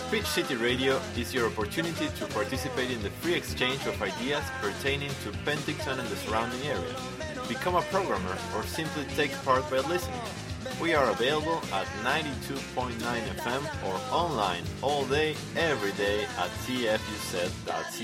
Pitch City Radio is your opportunity to participate in the free exchange of ideas pertaining to Penticton and the surrounding area. Become a programmer or simply take part by listening. We are available at 92.9 FM or online all day, every day at tfuz.ca.